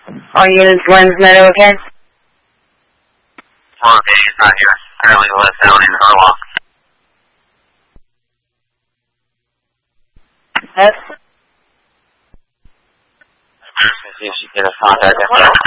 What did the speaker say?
All units, Lens Meadow again. Well, okay, he's not here. Apparently he lives down in Hurlock. Yes. I'm just going to see if she can get us contact.